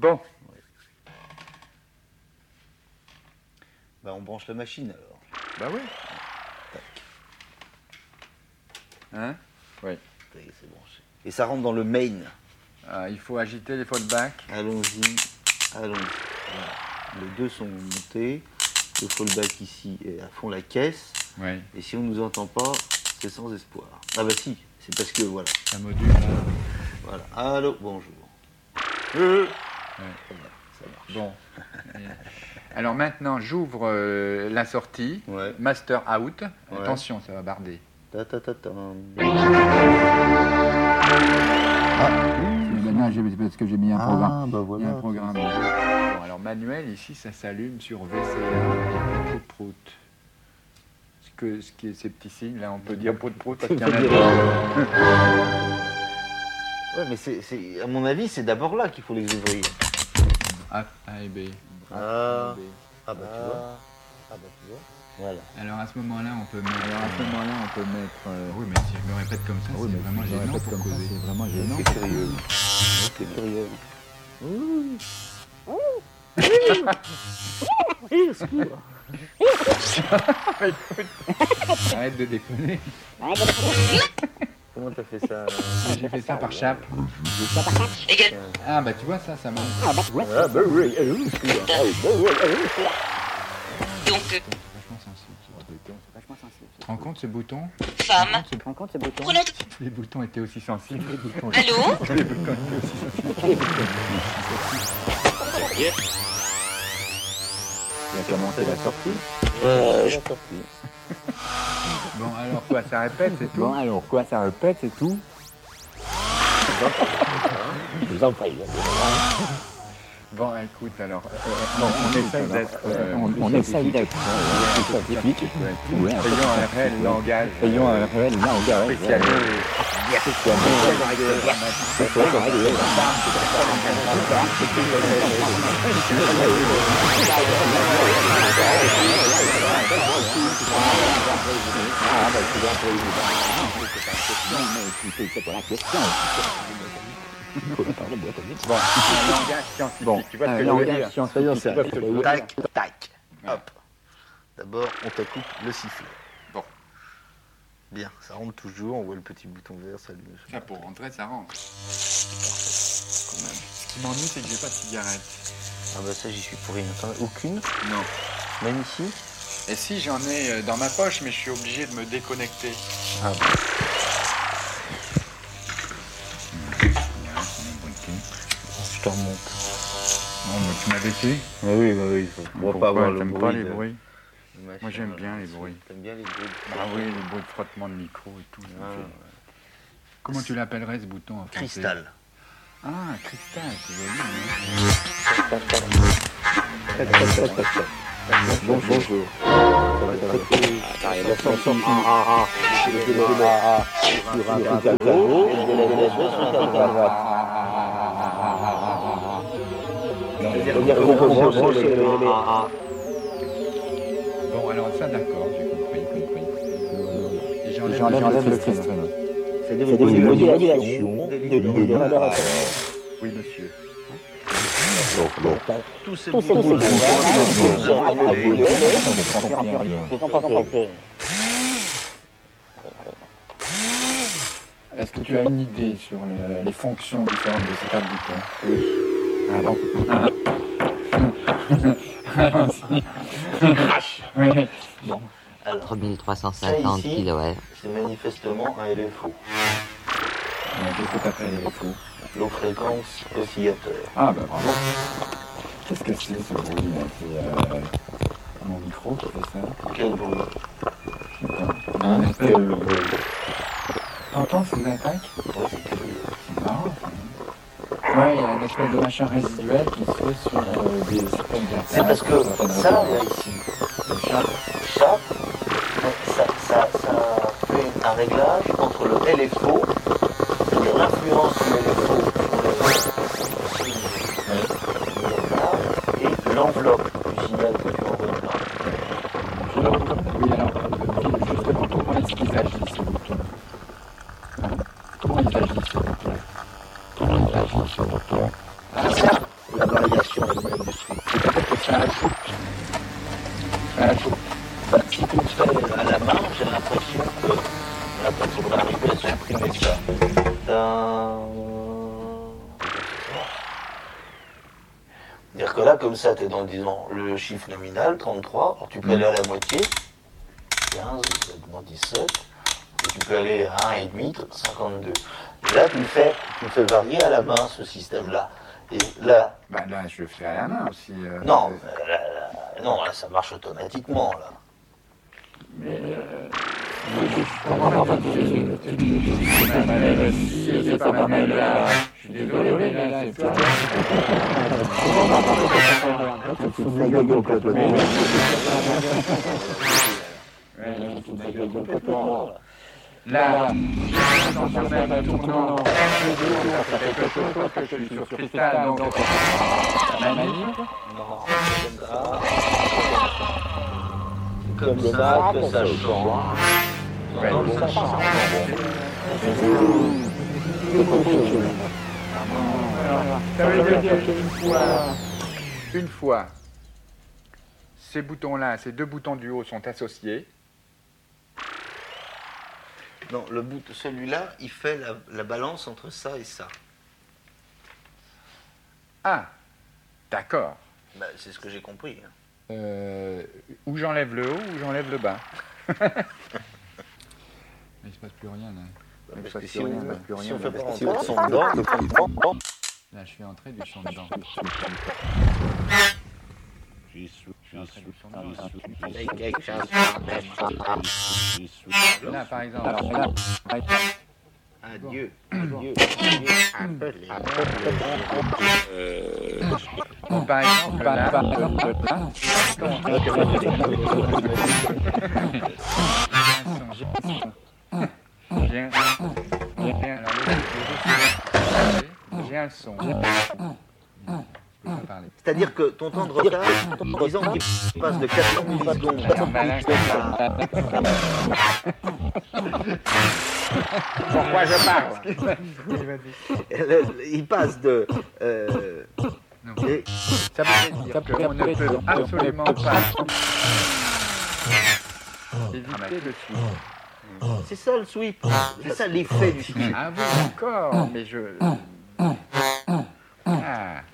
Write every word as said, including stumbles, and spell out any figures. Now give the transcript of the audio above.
Bon. Bah, on branche la machine alors. Bah oui. Tac. Hein? Oui. Ça y est, c'est branché. Et ça rentre dans le main. Ah, il faut agiter les fallbacks. Allons-y. Allons-y. Voilà. Les deux sont montés. Le fallback ici est à fond la caisse. Oui. Et si on ne nous entend pas, c'est sans espoir. Ah bah si, c'est parce que voilà. Ça module. Voilà. Allô, bonjour. Euh. Ça marche, ça marche. Bon. Alors maintenant, j'ouvre euh, la sortie. Ouais. Master out. Ouais. Attention, ça va barder. Ta ta ta ta. Ah, maintenant, j'ai- parce que j'ai mis un programme. Ah bah Il y a voilà. un programme. Bon, alors manuel, ici, ça s'allume sur V C A et prout prout. Ce, que, ce qui est ces petits signes, là, on peut dire prout prout parce qu'il y en a deux. Ouais, mais c'est, c'est, à mon avis, c'est d'abord là qu'il faut les ouvrir. A, A et B. Ah. A et B. Ah bah tu vois. Ah bah tu vois. Voilà. Alors à ce moment-là, on peut mettre. Alors à ce moment-là, on peut mettre. Euh... Oui, mais si je me répète comme ça, c'est vraiment gênant pour causer. C'est vraiment gênant. C'est curieux. C'est curieux. Arrête de déconner. Comment t'as fait ça? J'ai fait ça par chape. Ah bah tu vois ça, ça marche. Ah bah oui. Donc, Vachement sensible ce truc. Vachement sensible. Tu te rends compte ce bouton? femme, Tu te rends compte ce bouton? prenons... Les boutons étaient aussi sensibles. Les boutons Allô? les boutons étaient aussi sensibles. Il a commencé la sortie. Euh, je t'en prie. Bon alors quoi, ça répète, c'est tout? Bon, alors quoi, ça répète, c'est tout? Je vous en prie. Bon écoute alors, euh, bon, on essaye d'être... euh, On, on essaye d'être euh, scientifique. Ouais, Ayons un réel langage. ayons un réel langage. Spécialisé. Ah, bah, tu dois poser mais écoutez, c'est pas la question. Il faut parler de boîte à musique. Bon, un langage scientifique, Bon, tu vois ce un que je veux langage dire? scientifique. Tu vois ce que je veux dire? Tac, tac. Hop. D'abord, on t'accoupe le sifflet. Bon. Bien, ça rentre toujours. On voit le petit bouton vert s'allumer. Ça pour rentrer, ça rentre. Ce qui m'ennuie, c'est que j'ai pas de cigarette. Ah bah ça, j'y suis pour rien. Attends, aucune. Non. Même ici. Et si, j'en ai euh, dans ma poche, mais je suis obligé de me déconnecter. Ah bah. Je te remonte. Non, mais tu m'avais fait. Ah oui, bah oui. Faut, on va pas avoir le T'aimes bruit. pas les de- bruits? de machin, Moi, j'aime là. bien les bruits. T'aimes bien les bruits? Ah oui, les bruits de frottement de micro et tout. ça me Ah, fait- ouais. Comment tu l'appellerais ce bouton en français? Cristal. Ah, cristal, c'est joli. Bon, bonjour. Attention. Ah, ah, ah. Sur un tableau. Et de la sur un tableau. C'est-à-dire qu'on peut brancher les A A. Bon, alors ça, d'accord, j'ai compris, compris. Et j'enlève J'enlève le le cristal. cristal. C'est des modulations de l'idée. Oui, monsieur. Tous ces Tous ces boutons Est-ce que tu as une idée sur les, les fonctions différentes de ces quatre boutons? Oui. Ah bon. Oui. Bon. quatre mille trois cent Ça cinquante ici, kilowatts. c'est manifestement un L F O. Qu'est-ce que t'appelles les faux? Low fréquence oscillateur. Ah bah bravo. Qu'est-ce que c'est ce bruit là? C'est euh, mon micro qui fait ça. Quel bruit? Hein? Est-ce que le bruit? T'entends ces attaques? Ouais, c'est curieux. C'est marrant ça. Ouais, il y a une espèce de machin résiduel qui se fait sur euh, des systèmes de C'est parce que ça, là, ici, le chat. ça, ça, ça, ça fait un réglage entre le L F O, c'est-à-dire l'influence du L F O sur le et l'enveloppe du signal que tu envoies là. Oui, alors, justement, comment est-ce qu'ils agissent, ces boutons? Comment ils agissent, ces boutons? Ça, la variation elle-même du sweep. C'est peut-être que ça ajoute. Ça ajoute. Bah, si tu le fais à la main, j'ai l'impression que là, quand on va arriver à supprimer ça. Dans... C'est-à-dire que là, comme ça, tu es dans disons, le chiffre nominal, trente-trois, alors tu peux aller à la moitié, quinze, dix-sept, et tu peux aller à un virgule cinq, cinquante-deux. Et là, tu le fais, tu le fais varier à la main, ce système-là. Et là... Ben là, je le fais à la main aussi. Euh, non, euh, là, là, non, là, ça marche automatiquement, là. Mais euh, comment on va faire c'est pas ma main là. Je suis désolé, mais là, c'est pas. Là, attention même à tournant, ça fait quelque chose que je suis sur cristal, donc ça m'anime. Non, c'est comme ça que ça change. Ouais, Non, ça change. Ça veut dire qu'une fois, une fois, ces boutons-là, ces deux boutons du haut sont associés. Non, le bout, celui-là, il fait la, la balance entre ça et ça. Ah, d'accord. Bah, c'est ce que j'ai compris. Hein. Euh, ou j'enlève le haut ou j'enlève le bas. Mais il ne se passe plus rien là. Bah, Il se parce passe que plus si, rien, on, il se passe plus si rien. on fait pas Là, rentrer le son dedans, là, je fais entrer du son dedans. Là, par exemple. adieu, Bon. adieu, adieu, Bon, par exemple, là, là, j'ai un son. J'ai un, alors, le- le- j'ai un son. Je peux pas parler. C'est-à-dire que ton temps de retard, disons qu'il passe de quatre cents millisecondes Un malin comme ça. Pourquoi je parle? il passe de... Euh, Non. et- Ça veut dire qu'on ne peut absolument pas éviter le sweep. c'est ça le sweep, c'est ça l'effet du sweep. Ah oui, d'accord, mais je... Ah,